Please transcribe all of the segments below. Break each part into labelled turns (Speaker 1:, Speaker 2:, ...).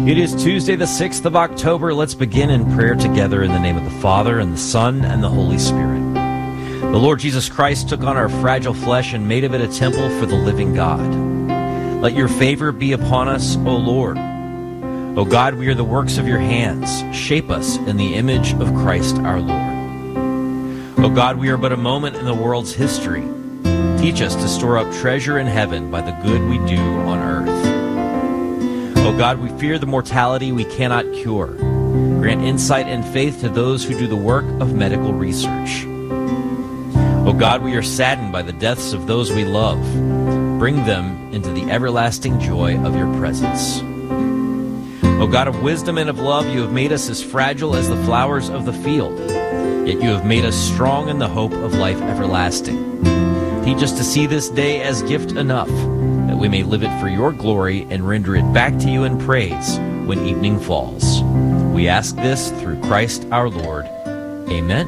Speaker 1: It is Tuesday, the 6th of October. Let's begin in prayer together in the name of the Father, and the Son, and the Holy Spirit. The Lord Jesus Christ took on our fragile flesh and made of it a temple for the living God. Let your favor be upon us, O Lord. O God, we are the works of your hands. Shape us in the image of Christ our Lord. O God, we are but a moment in the world's history. Teach us to store up treasure in heaven by the good we do on earth. O God, we fear the mortality we cannot cure. Grant insight and faith to those who do the work of medical research. O God, we are saddened by the deaths of those we love. Bring them into the everlasting joy of your presence. O God of wisdom and of love, you have made us as fragile as the flowers of the field, yet you have made us strong in the hope of life everlasting. Teach us to see this day as gift enough, that we may live it for your glory and render it back to you in praise when evening falls. We ask this through Christ our Lord. Amen.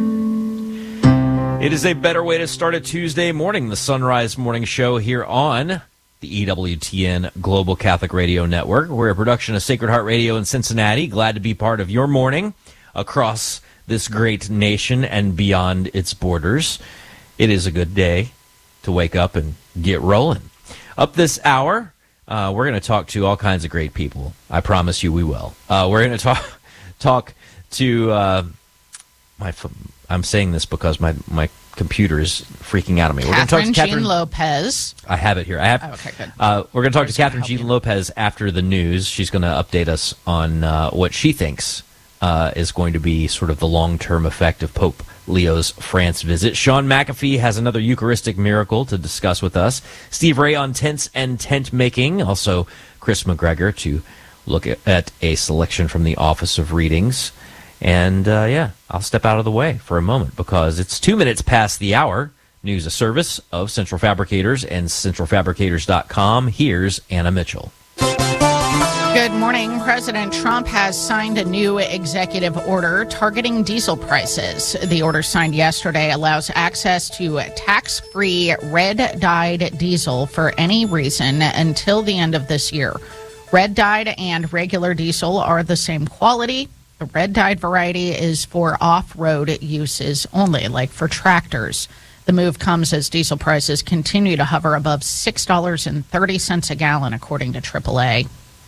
Speaker 1: It is a better way to start a Tuesday morning, the Sunrise Morning Show here on the EWTN Global Catholic Radio Network. We're a production of Sacred Heart Radio in Cincinnati. Glad to be part of your morning across this great nation and beyond its borders. It is a good day to wake up and get rolling. Up this hour, we're going to talk to all kinds of great people. I promise you we will. We're going to talk to I'm saying this because my computer is freaking out on me.
Speaker 2: Catherine Jean Lopez.
Speaker 1: I have it here.
Speaker 2: Okay, good.
Speaker 1: We're going to talk to Catherine Jean Lopez after the news. She's going to update us on what she thinks is going to be sort of the long-term effect of Pope Leo's France visit. Sean McAfee has another Eucharistic miracle to discuss with us. Steve Ray on tents and tent making. Also, Chris McGregor to look at a selection from the Office of Readings. And, I'll step out of the way for a moment because it's 2 minutes past the hour. News, a service of Central Fabricators and centralfabricators.com. Here's Anna Mitchell.
Speaker 2: Good morning. President Trump has signed a new executive order targeting diesel prices. The order signed yesterday allows access to tax-free red-dyed diesel for any reason until the end of this year. Red-dyed and regular diesel are the same quality. The red-dyed variety is for off-road uses only, like for tractors. The move comes as diesel prices continue to hover above $6.30 a gallon, according to AAA.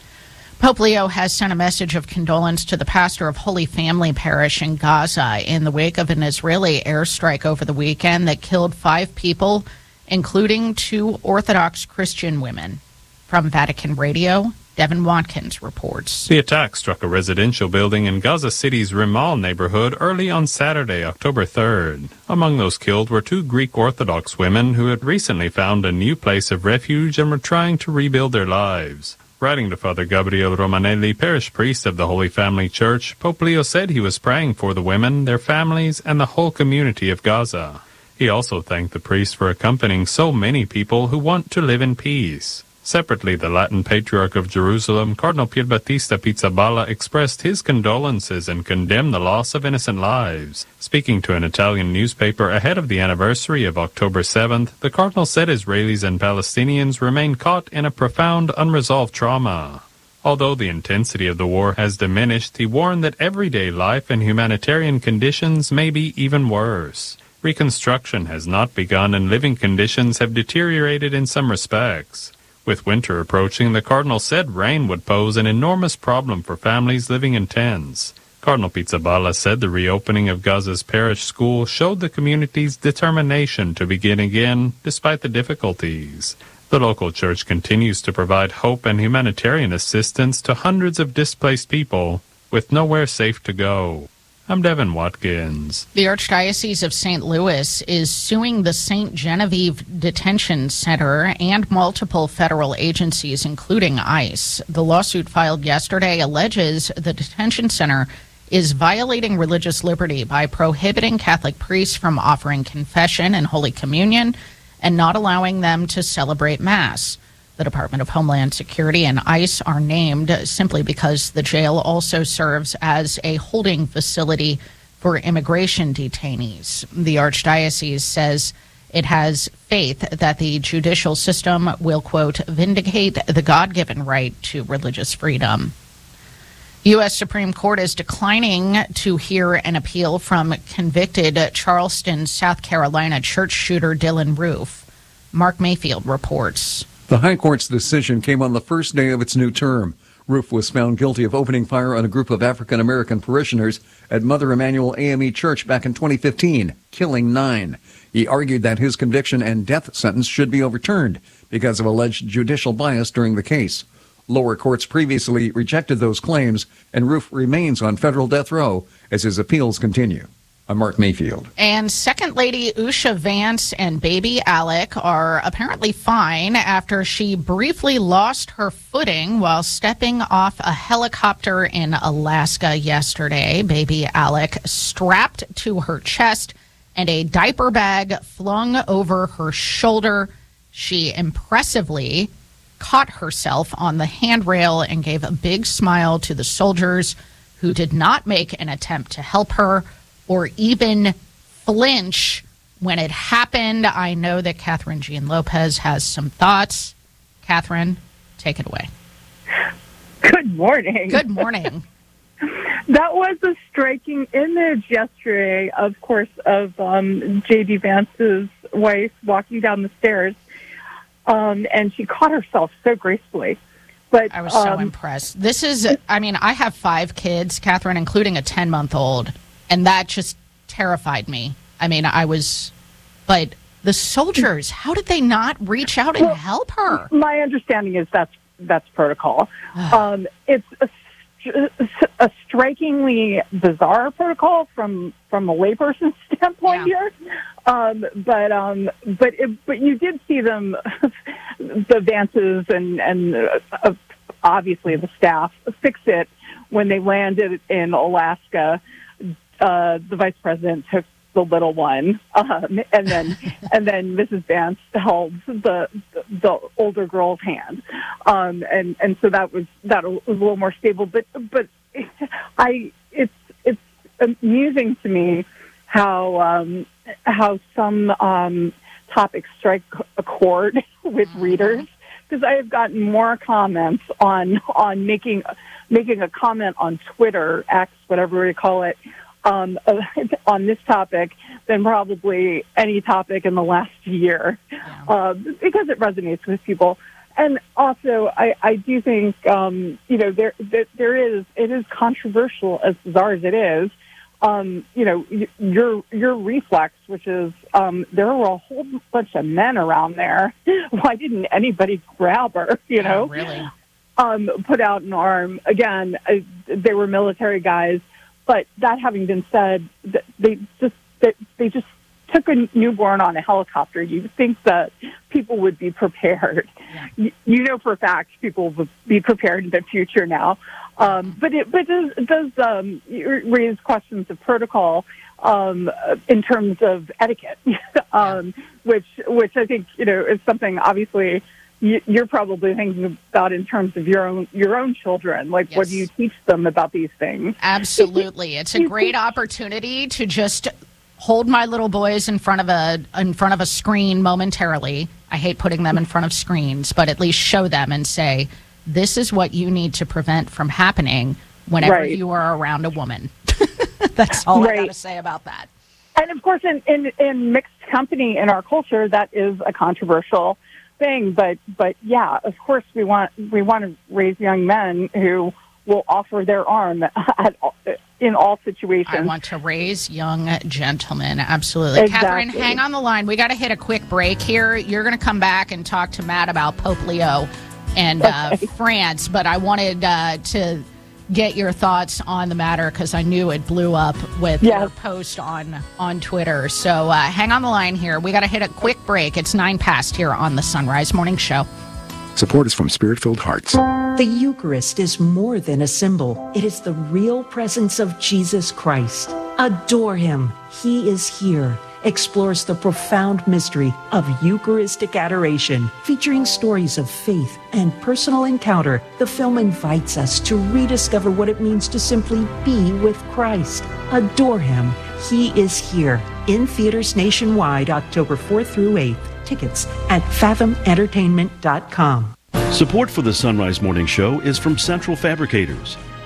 Speaker 2: Pope Leo has sent a message of condolence to the pastor of Holy Family Parish in Gaza in the wake of an Israeli airstrike over the weekend that killed 5 people, including 2 Orthodox Christian women. From Vatican Radio, Devin Watkins reports.
Speaker 3: The attack struck a residential building in Gaza City's Rimal neighborhood early on Saturday, October 3rd. Among those killed were 2 Greek Orthodox women who had recently found a new place of refuge and were trying to rebuild their lives. Writing to Father Gabriel Romanelli, parish priest of the Holy Family Church, Pope Leo said he was praying for the women, their families, and the whole community of Gaza. He also thanked the priest for accompanying so many people who want to live in peace. Separately, the Latin Patriarch of Jerusalem, Cardinal Pierbattista Pizzaballa, expressed his condolences and condemned the loss of innocent lives. Speaking to an Italian newspaper ahead of the anniversary of October 7th, the Cardinal said Israelis and Palestinians remain caught in a profound unresolved trauma. Although the intensity of the war has diminished, he warned that everyday life and humanitarian conditions may be even worse. Reconstruction has not begun and living conditions have deteriorated in some respects. With winter approaching, the Cardinal said rain would pose an enormous problem for families living in tents. Cardinal Pizzaballa said the reopening of Gaza's parish school showed the community's determination to begin again, despite the difficulties. The local church continues to provide hope and humanitarian assistance to hundreds of displaced people with nowhere safe to go. I'm Devin Watkins.
Speaker 2: The Archdiocese of St. Louis is suing the St. Genevieve Detention Center and multiple federal agencies, including ICE. The lawsuit filed yesterday alleges the detention center is violating religious liberty by prohibiting Catholic priests from offering confession and Holy Communion and not allowing them to celebrate Mass. The Department of Homeland Security and ICE are named simply because the jail also serves as a holding facility for immigration detainees. The Archdiocese says it has faith that the judicial system will, quote, vindicate the God-given right to religious freedom. U.S. Supreme Court is declining to hear an appeal from convicted Charleston, South Carolina church shooter Dylan Roof. Mark Mayfield reports.
Speaker 4: The High Court's decision came on the first day of its new term. Roof was found guilty of opening fire on a group of African-American parishioners at Mother Emanuel AME Church back in 2015, killing 9. He argued that his conviction and death sentence should be overturned because of alleged judicial bias during the case. Lower courts previously rejected those claims, and Roof remains on federal death row as his appeals continue. I'm Mark Mayfield.
Speaker 2: And Second Lady Usha Vance and baby Alec are apparently fine after she briefly lost her footing while stepping off a helicopter in Alaska yesterday. Baby Alec strapped to her chest and a diaper bag flung over her shoulder. She impressively caught herself on the handrail and gave a big smile to the soldiers who did not make an attempt to help her or even flinch when it happened. I know that Catherine Jean Lopez has some thoughts. Catherine, take it away.
Speaker 5: Good morning.
Speaker 2: Good morning.
Speaker 5: That was a striking image yesterday, of course, of J.D. Vance's wife walking down the stairs. And she caught herself so gracefully. But
Speaker 2: I was so impressed. This is, I mean, I have 5 kids, Catherine, including a 10-month-old, and that just terrified me. I mean, but the soldiers, how did they not reach out and help her?
Speaker 5: My understanding is that's protocol. It's a strikingly bizarre protocol from a layperson's standpoint here. But you did see them, the Vances and obviously the staff, fix it when they landed in Alaska. The vice president took the little one, and then Mrs. Vance held the older girl's hand, and so that was a little more stable. But it's amusing to me how some topics strike a chord with readers, because I have gotten more comments on making a comment on Twitter, X, whatever we call it, on this topic than probably any topic in the last year, because it resonates with people. And also, I do think, it is controversial, as bizarre as it is. Your reflex, which is, there were a whole bunch of men around there. Why didn't anybody grab her,
Speaker 2: Really?
Speaker 5: Put out an arm? Again, they were military guys. But that having been said, they just took a newborn on a helicopter. You think that people would be prepared. Yeah. You know for a fact people will be prepared in the future now. But it does raise questions of protocol in terms of etiquette, which I think is something obviously you're probably thinking about in terms of your own children. Like, yes. What do you teach them about these things?
Speaker 2: Absolutely, it's a great opportunity to just hold my little boys in front of a screen momentarily. I hate putting them in front of screens, but at least show them and say, this is what you need to prevent from happening whenever you are around a woman. That's all I got to say about that.
Speaker 5: And of course, in mixed company in our culture, that is a controversial thing. But yeah, of course, we want to raise young men who will offer their arm in all situations.
Speaker 2: I want to raise young gentlemen. Absolutely. Exactly. Catherine, hang on the line. We got to hit a quick break here. You're going to come back and talk to Matt about Pope Leo and France, but I wanted to get your thoughts on the matter because I knew it blew up with your post on Twitter. So hang on the line here. We got to hit a quick break. It's 9 past here on the Sunrise Morning Show.
Speaker 6: Support is from Spirit-Filled Hearts.
Speaker 7: The Eucharist is more than a symbol. It is the real presence of Jesus Christ. Adore him. He is here. Explores the profound mystery of Eucharistic adoration. Featuring stories of faith and personal encounter, the film invites us to rediscover what it means to simply be with Christ. Adore him. He is here. In theaters nationwide, October 4th through 8th. Tickets at fathomentertainment.com.
Speaker 8: Support for the Sunrise Morning Show is from Central Fabricators.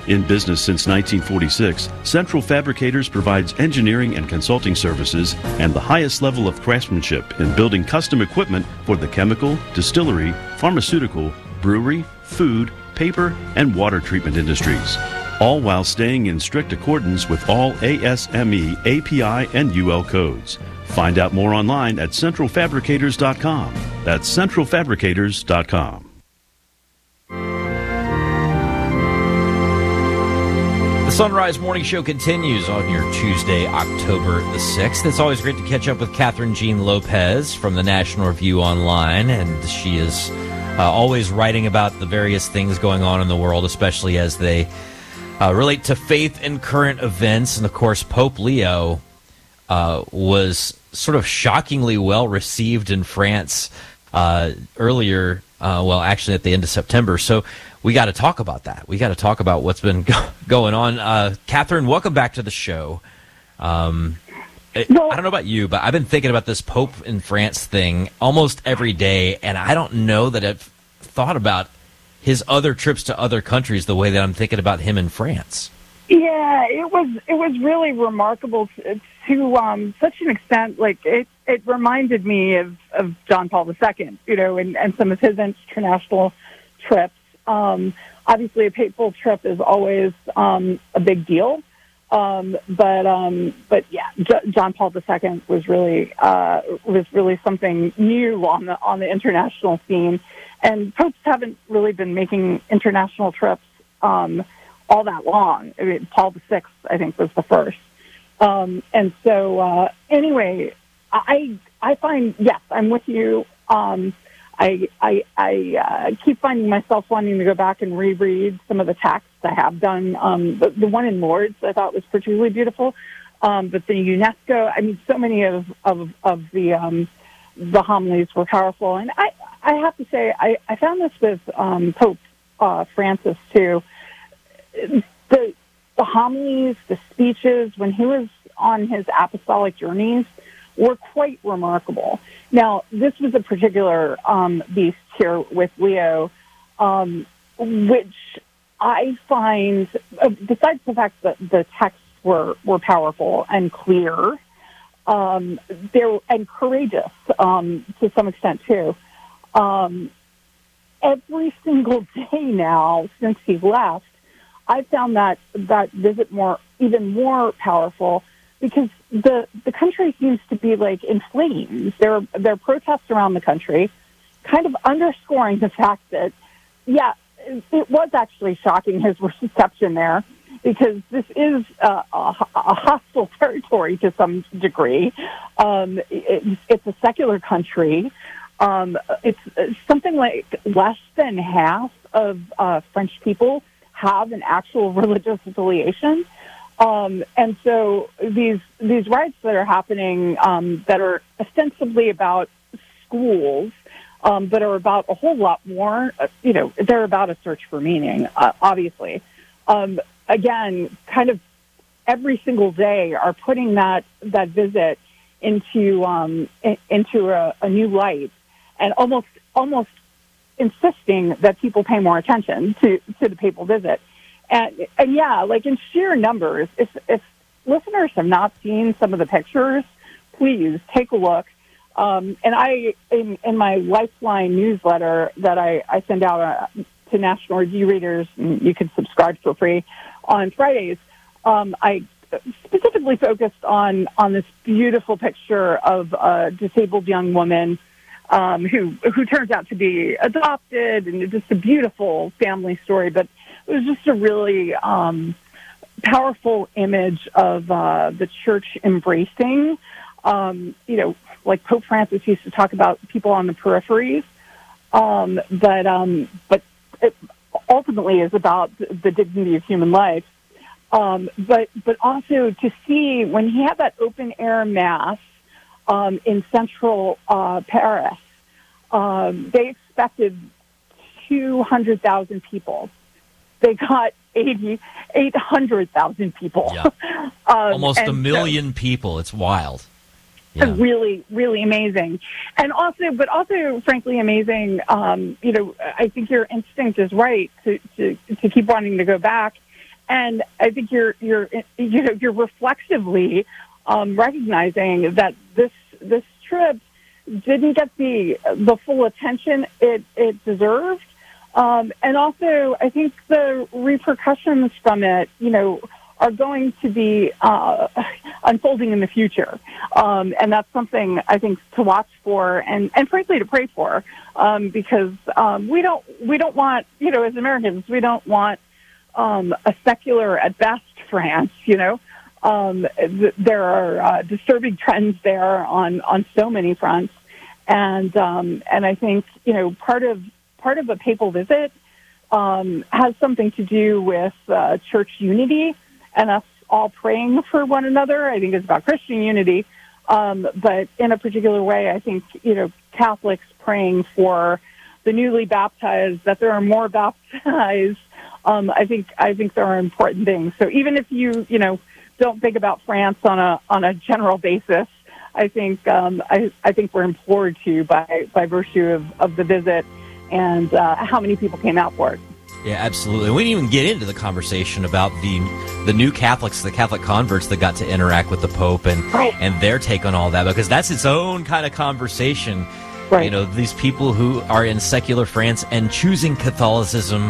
Speaker 8: In business since 1946, Central Fabricators provides engineering and consulting services and the highest level of craftsmanship in building custom equipment for the chemical, distillery, pharmaceutical, brewery, food, paper, and water treatment industries, all while staying in strict accordance with all ASME, API, and UL codes. Find out more online at centralfabricators.com. That's centralfabricators.com.
Speaker 1: The Sunrise Morning Show continues on your Tuesday, October the 6th. It's always great to catch up with Catherine Jean Lopez from the National Review Online, and she is always writing about the various things going on in the world, especially as they relate to faith and current events. And, of course, Pope Leo was sort of shockingly well received in France earlier, actually at the end of September. So we got to talk about that. We got to talk about what's been going on. Catherine, welcome back to the show. I don't know about you, but I've been thinking about this Pope in France thing almost every day, and I don't know that I've thought about his other trips to other countries the way that I'm thinking about him in France.
Speaker 5: Yeah, it was really remarkable to such an extent. Like it reminded me of John Paul II, and some of his international trips. Obviously, a papal trip is always a big deal, but yeah, John Paul II was really something new on the international scene, and popes haven't really been making international trips all that long. I mean, Paul VI, I think, was the first, and so anyway, I find, yes, I'm with you. I keep finding myself wanting to go back and reread some of the texts. I have done the one in Lourdes I thought was particularly beautiful, but the UNESCO. I mean, so many of the homilies were powerful, and I have to say I found this with Pope Francis too. The homilies, the speeches when he was on his apostolic journeys were quite remarkable. Now, this was a particular beast here with Leo, which I find, besides the fact that the texts were powerful and clear, and courageous to some extent too. Every single day now since he left, I found that visit even more powerful, because the country seems to be like in flames. There are protests around the country, kind of underscoring the fact that, yeah, it was actually shocking, his reception there, because this is a hostile territory to some degree. It's a secular country. It's something like less than half of French people have an actual religious affiliation. And so these riots that are happening, that are ostensibly about schools, but are about a whole lot more, they're about a search for meaning, obviously. Again, kind of every single day are putting that visit into a new light, and almost insisting that people pay more attention to the papal visit. And yeah, like in sheer numbers, if listeners have not seen some of the pictures, please take a look. And I, in my Lifeline newsletter that I send out to National Review readers, and you can subscribe for free on Fridays, I specifically focused on this beautiful picture of a disabled young woman who turns out to be adopted, and it's just a beautiful family story. But it was just a really powerful image of the church embracing, like Pope Francis used to talk about people on the peripheries, but it ultimately is about the dignity of human life. But also to see when he had that open air mass in central Paris, they expected 200,000 people. They got 800,000 people.
Speaker 1: Yeah. Almost a million people. It's wild. Yeah.
Speaker 5: Really, really amazing. And also, frankly, amazing. I think your instinct is right to keep wanting to go back And I think you're reflexively recognizing that this trip didn't get the full attention it deserved. And also, I think the repercussions from it, are going to be unfolding in the future. And that's something I think to watch for and frankly to pray for, because we don't want, as Americans, we don't want a secular at best France, there are disturbing trends there on so many fronts. And I think, part of a papal visit has something to do with church unity and us all praying for one another. I think it's about Christian unity. But in a particular way, I think, Catholics praying for the newly baptized, that there are more baptized. I think there are important things. So even if you don't think about France on a general basis, I think we're implored to by virtue of the visit and how many people came out for it.
Speaker 1: Yeah, absolutely. We didn't even get into the conversation about the new Catholics, the Catholic converts that got to interact with the Pope and their take on all that, because that's its own kind of conversation.
Speaker 5: Right.
Speaker 1: These people who are in secular France and choosing Catholicism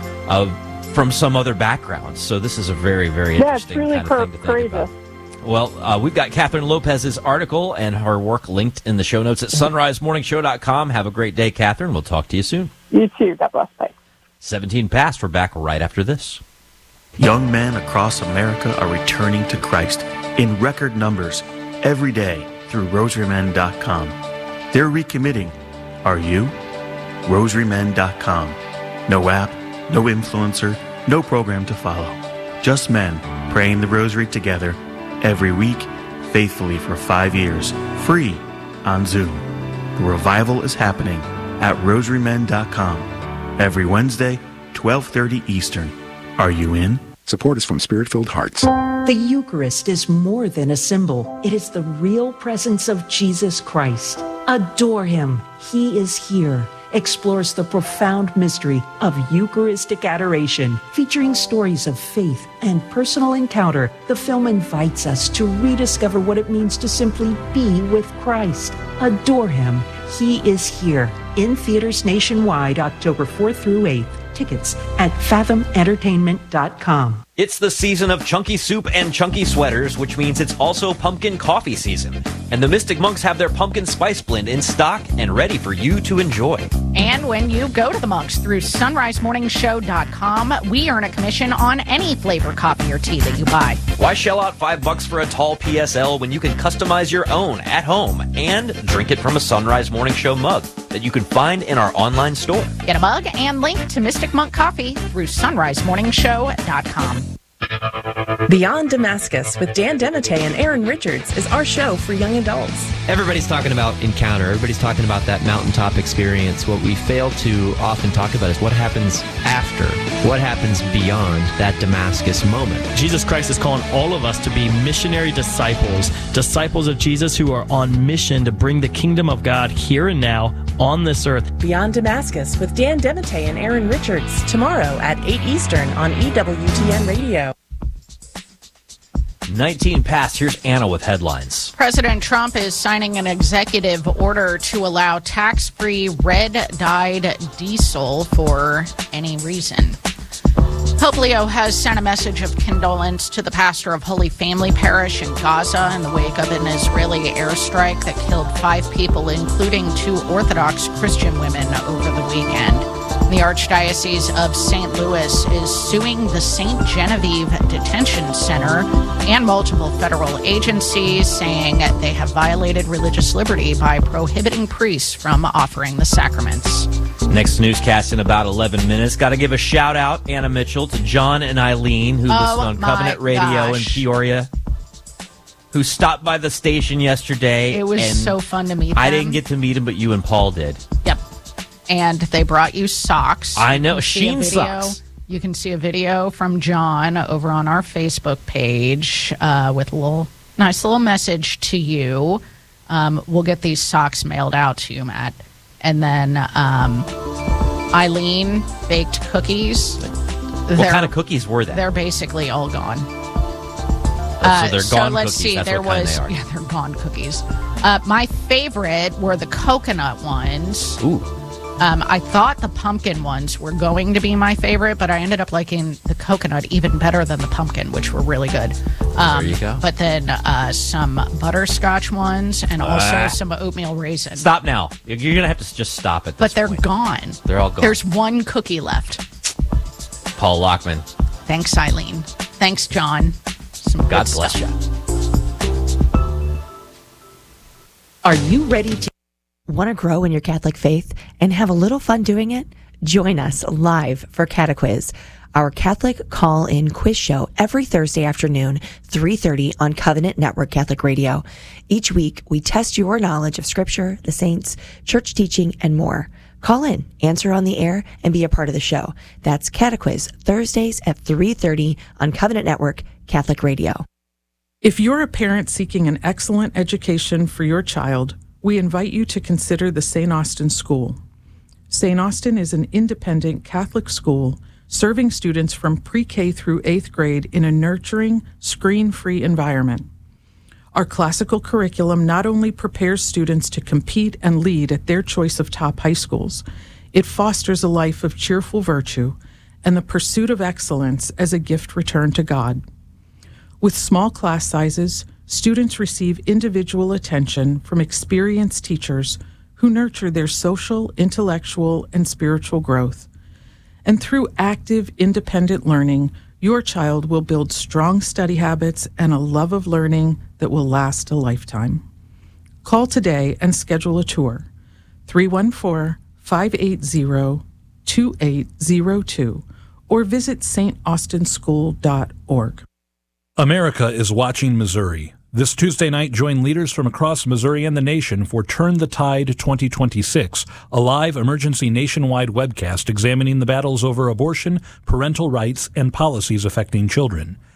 Speaker 1: from some other background. So this is a very, very interesting
Speaker 5: really
Speaker 1: kind of thing to think
Speaker 5: courageous.
Speaker 1: about. Well, we've got Catherine Lopez's article and her work linked in the show notes at sunrisemorningshow.com. Have a great day, Catherine. We'll talk to you soon.
Speaker 5: You too. God bless. Bye.
Speaker 1: 17 past. We're back right after this.
Speaker 9: Young men across America are returning to Christ in record numbers every day through rosarymen.com. They're recommitting. Are you? rosarymen.com. No app, no influencer, no program to follow. Just men praying the rosary together every week, faithfully for 5 years, free on Zoom. The revival is happening at rosarymen.com every Wednesday, 12:30 Eastern. Are you in?
Speaker 6: Support is from Spirit-Filled Hearts.
Speaker 7: The Eucharist is more than a symbol. It is the real presence of Jesus Christ. Adore him. He is here. Explores the profound mystery of Eucharistic adoration, featuring stories of faith and personal encounter. The film invites us to rediscover what it means to simply be with Christ. Adore him. He is here. In theaters nationwide, October 4th through 8th. Tickets at fathomentertainment.com.
Speaker 1: It's the season of chunky soup and chunky sweaters, which means it's also pumpkin coffee season. And the Mystic Monks have their pumpkin spice blend in stock and ready for you to enjoy.
Speaker 2: And when you go to the Monks through sunrisemorningshow.com, we earn a commission on any flavor coffee or tea that you buy.
Speaker 1: Why shell out $5 for a tall PSL when you can customize your own at home and drink it from a Sunrise Morning Show mug that you can find in our online store?
Speaker 2: Get a mug and link to Mystic Monk Coffee through sunrisemorningshow.com.
Speaker 10: Beyond Damascus with Dan Demite and Aaron Richards is our show for young adults.
Speaker 11: Everybody's talking about encounter. Everybody's talking about that mountaintop experience. What we fail to often talk about is what happens after, what happens beyond that Damascus moment.
Speaker 12: Jesus Christ is calling all of us to be missionary disciples, disciples of Jesus who are on mission to bring the kingdom of God here and now on this earth.
Speaker 10: Beyond Damascus with Dan Demite and Aaron Richards, tomorrow at 8 Eastern on EWTN Radio.
Speaker 1: 19 past. Here's Anna with headlines.
Speaker 2: President Trump is signing an executive order to allow tax-free red-dyed diesel for any reason. Pope Leo has sent a message of condolence to the pastor of Holy Family Parish in Gaza in the wake of an Israeli airstrike that killed 5 people, including 2 Orthodox Christian women, over the weekend. The Archdiocese of St. Louis is suing the St. Genevieve Detention Center and multiple federal agencies, saying they have violated religious liberty by prohibiting priests from offering the sacraments.
Speaker 1: Next newscast in about 11 minutes. Got to give a shout out, Anna Mitchell, to John and Eileen, who listen on Covenant Radio in Peoria, who stopped by the station yesterday.
Speaker 2: It was so fun to meet them.
Speaker 1: I didn't get to meet him, but you and Paul did.
Speaker 2: Yep. And they brought you socks.
Speaker 1: I know, Sheen socks.
Speaker 2: You can see a video from John over on our Facebook page with a nice little message to you. We'll get these socks mailed out to you, Matt. And then Eileen baked cookies
Speaker 1: What kind of cookies were they?
Speaker 2: They're basically all gone.
Speaker 1: So they're gone
Speaker 2: let's
Speaker 1: cookies.
Speaker 2: see.
Speaker 1: That's
Speaker 2: There
Speaker 1: what kind
Speaker 2: was
Speaker 1: they are.
Speaker 2: yeah, they're gone cookies. My favorite were the coconut ones.
Speaker 1: Ooh.
Speaker 2: I thought the pumpkin ones were going to be my favorite, but I ended up liking the coconut even better than the pumpkin, which were really good.
Speaker 1: There you go.
Speaker 2: But then some butterscotch ones and also some oatmeal raisins.
Speaker 1: Stop now. You're going to have to just stop at this
Speaker 2: But they're
Speaker 1: point.
Speaker 2: gone.
Speaker 1: They're all gone.
Speaker 2: There's one cookie left.
Speaker 1: Paul Lockman.
Speaker 2: Thanks, Eileen. Thanks, John. Some
Speaker 1: God
Speaker 2: good
Speaker 1: bless
Speaker 2: stuff.
Speaker 1: you.
Speaker 7: Are you ready to?
Speaker 13: Want to grow in your Catholic faith and have a little fun doing it? Join us live for Catequiz, our Catholic call-in quiz show every Thursday afternoon, 3:30 on Covenant Network Catholic Radio. Each week, we test your knowledge of Scripture, the saints, church teaching, and more. Call in, answer on the air, and be a part of the show. That's Catequiz, Thursdays at 3:30 on Covenant Network Catholic Radio.
Speaker 14: If you're a parent seeking an excellent education for your child, we invite you to consider the St. Austin School. St. Austin is an independent Catholic school serving students from pre-K through 8th grade in a nurturing, screen-free environment. Our classical curriculum not only prepares students to compete and lead at their choice of top high schools, it fosters a life of cheerful virtue and the pursuit of excellence as a gift returned to God. With small class sizes, students receive individual attention from experienced teachers who nurture their social, intellectual, and spiritual growth. And through active, independent learning, your child will build strong study habits and a love of learning that will last a lifetime. Call today and schedule a tour. 314-580-2802 or visit staustinschool.org.
Speaker 15: America is watching Missouri. This Tuesday night, join leaders from across Missouri and the nation for Turn the Tide 2026, a live emergency nationwide webcast examining the battles over abortion, parental rights, and policies affecting children.